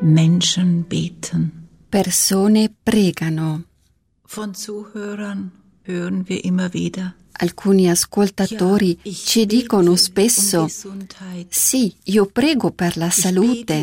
Menschen beten. Persone pregano. Von Zuhörern hören wir immer wieder. Alcuni ascoltatori ci dicono spesso: sì, io prego per la salute.